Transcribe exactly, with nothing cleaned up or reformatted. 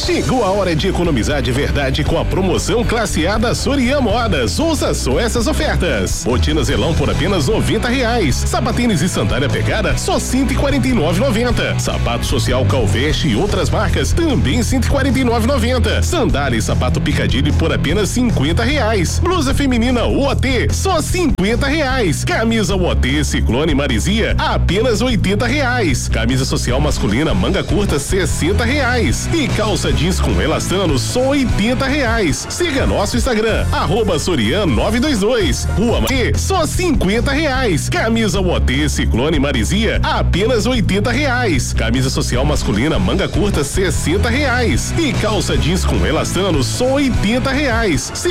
Chegou a hora de economizar de verdade com a promoção Classe A da Sorian Modas. Ouça só essas ofertas. Botina Zelão por apenas noventa reais. Sapatênis e sandália pegada só cento e quarenta e nove reais e noventa centavos. Sapato social Calveste e outras marcas também cento e quarenta e nove reais e noventa centavos. Sandália e sapato Picadilly por apenas cinquenta reais. Blusa feminina U O T só cinquenta reais. Camisa U O T Ciclone Marizia apenas oitenta reais. Camisa social masculina manga curta sessenta reais. E calça jeans com elastano só oitenta reais. Siga nosso Instagram, arroba Sorian nove dois dois. Rua T só cinquenta reais. Camisa U O T Ciclone Marizia apenas oitenta reais. Camisa social masculina manga curta sessenta reais. E calça jeans com elastano só oitenta reais.